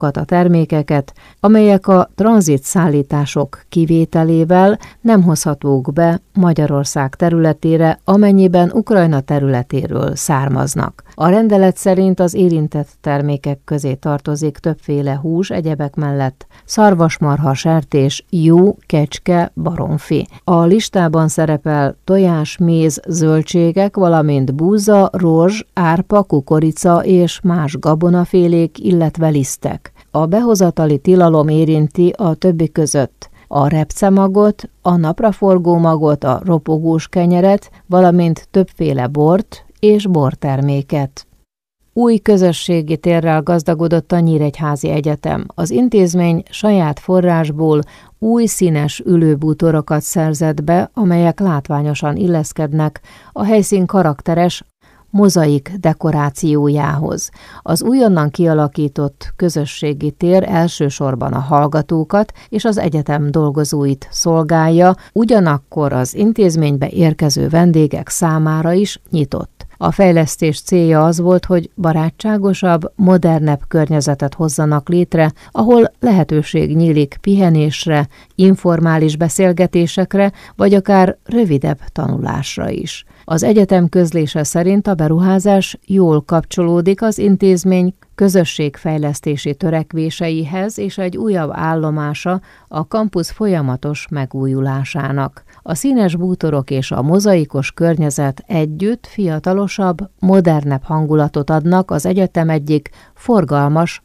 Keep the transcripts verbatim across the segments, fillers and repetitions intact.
a termékeket, amelyek a tranzitszállítások kivételével nem hozhatók be Magyarország területére, amennyiben Ukrajna területéről származnak. A rendelet szerint az érintett termékek közé tartozik többféle hús, egyebek mellett szarvasmarha, sertés, jó, kecske, baromfi. A listában szerepel tojás, méz, zöldségek, valamint búza, rozs, árpa, kukorica és más gabonafélék, illetve lisztek. A behozatali tilalom érinti a többi között a repcemagot, a napraforgó magot, a ropogós kenyeret, valamint többféle bort és borterméket. Új közösségi térrel gazdagodott a Nyíregyházi Egyetem. Az intézmény saját forrásból új színes ülőbútorokat szerzett be, amelyek látványosan illeszkednek a helyszín karakteres mozaik dekorációjához. Az újonnan kialakított közösségi tér elsősorban a hallgatókat és az egyetem dolgozóit szolgálja, ugyanakkor az intézménybe érkező vendégek számára is nyitott. A fejlesztés célja az volt, hogy barátságosabb, modernebb környezetet hozzanak létre, ahol lehetőség nyílik pihenésre, informális beszélgetésekre, vagy akár rövidebb tanulásra is. Az egyetem közlése szerint a beruházás jól kapcsolódik az intézmény közösségfejlesztési törekvéseihez és egy újabb állomása a kampusz folyamatos megújulásának. A színes bútorok és a mozaikos környezet együtt fiatalosabb, modernebb hangulatot adnak az egyetem egyik forgalmas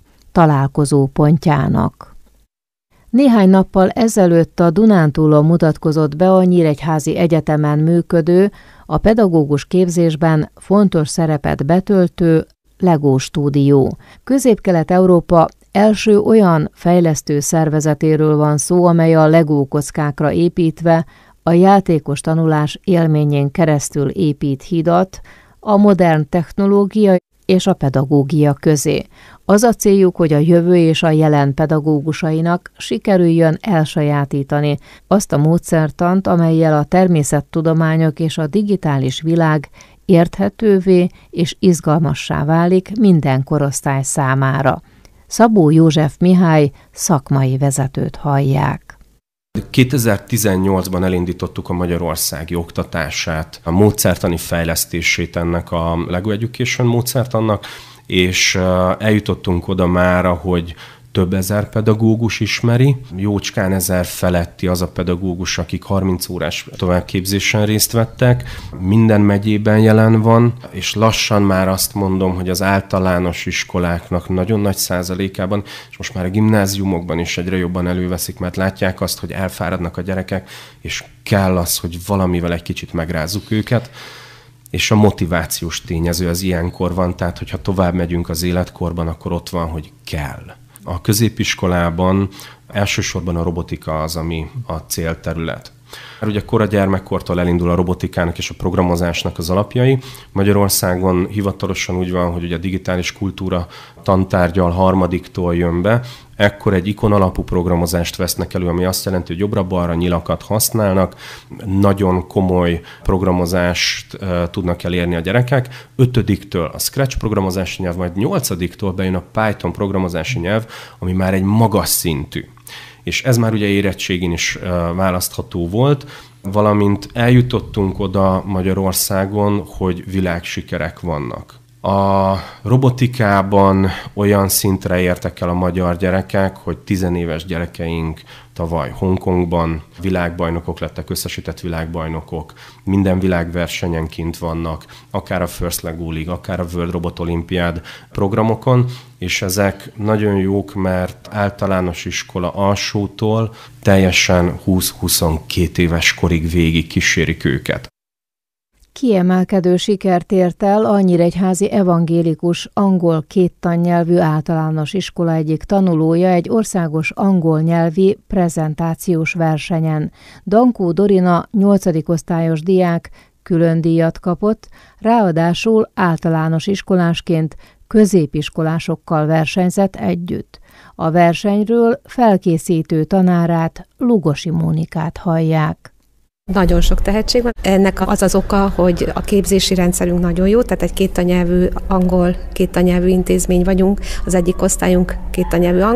találkozópontjának. Néhány nappal ezelőtt a Dunántúlon mutatkozott be a Nyíregyházi Egyetemen működő, a pedagógus képzésben fontos szerepet betöltő Lego stúdió. Közép-Kelet-Európa első olyan fejlesztő szervezetéről van szó, amely a Lego kockákra építve a játékos tanulás élményén keresztül épít hidat a modern technológia és a pedagógia közé. Az a céljuk, hogy a jövő és a jelen pedagógusainak sikerüljön elsajátítani azt a módszertant, amellyel a természettudományok és a digitális világ érthetővé és izgalmassá válik minden korosztály számára. Szabó József Mihály szakmai vezetőt hallják. kétezer-tizennyolcban elindítottuk a magyarországi oktatását, a módszertani fejlesztését ennek a Lego Education módszertannak, és eljutottunk oda mára, hogy több ezer pedagógus ismeri, jócskán ezer feletti az a pedagógus, akik harminc órás továbbképzésen részt vettek, minden megyében jelen van, és lassan már azt mondom, hogy az általános iskoláknak nagyon nagy százalékában, és most már a gimnáziumokban is egyre jobban előveszik, mert látják azt, hogy elfáradnak a gyerekek, és kell az, hogy valamivel egy kicsit megrázzuk őket, és a motivációs tényező az ilyenkor van, tehát hogyha tovább megyünk az életkorban, akkor ott van, hogy kell. A középiskolában elsősorban a robotika az, ami a célterület. Ugye kora gyermekkortól elindul a robotikának és a programozásnak az alapjai. Magyarországon hivatalosan úgy van, hogy ugye a digitális kultúra tantárgyal harmadiktól jön be, ekkor egy ikon alapú programozást vesznek elő, ami azt jelenti, hogy jobbra-balra nyilakat használnak, nagyon komoly programozást uh, tudnak elérni a gyerekek. Ötödiktől a Scratch programozási nyelv, majd nyolcadiktól bejön a Python programozási nyelv, ami már egy magas szintű. És ez már ugye érettségén is uh, választható volt, valamint eljutottunk oda Magyarországon, hogy világsikerek vannak. A robotikában olyan szintre értek el a magyar gyerekek, hogy tizenéves gyerekeink tavaly Hongkongban világbajnokok lettek, összesített világbajnokok, minden világversenyen kint vannak, akár a First Lego League, akár a World Robot Olympiád programokon, és ezek nagyon jók, mert általános iskola alsótól teljesen húsz-huszonkettő éves korig végig kísérik őket. Kiemelkedő sikert ért el a Nyíregyházi Evangélikus Angol kéttannyelvű általános iskola egyik tanulója egy országos angol nyelvi prezentációs versenyen. Dankó Dorina nyolcadik osztályos diák külön díjat kapott, ráadásul általános iskolásként középiskolásokkal versenyzett együtt. A versenyről felkészítő tanárát, Lugosi Mónikát hallják. Nagyon sok tehetség van. Ennek az az oka, hogy a képzési rendszerünk nagyon jó, tehát egy kétanyelvű angol, kétanyelvű intézmény vagyunk. Az egyik osztályunk kétanyelvű